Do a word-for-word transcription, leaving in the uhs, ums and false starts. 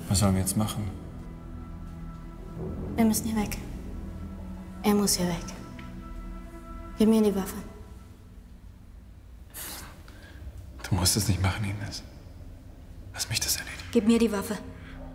Was sollen wir jetzt machen? Wir müssen hier weg. Er muss hier weg. Gib mir die Waffe. Du musst es nicht machen, Ines. Lass mich das erledigen. Gib mir die Waffe.